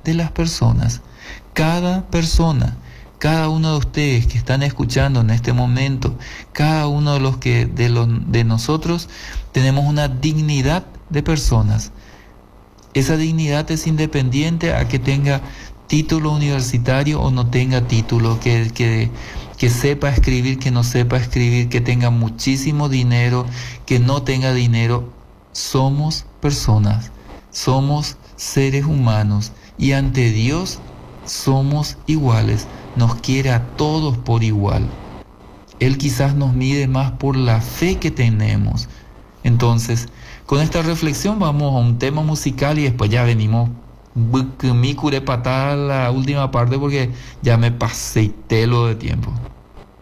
de las personas. Cada persona, cada uno de ustedes que están escuchando en este momento, cada uno de de nosotros tenemos una dignidad de personas. Esa dignidad es independiente a que tenga título universitario o no tenga título, que sepa escribir, que no sepa escribir, que tenga muchísimo dinero, que no tenga dinero. Somos personas, somos seres humanos y ante Dios somos iguales. Nos quiere a todos por igual. Él quizás nos mide más por la fe que tenemos. Entonces, con esta reflexión vamos a un tema musical y después ya venimos. Me curé patada la última parte porque ya me pasé telo de tiempo.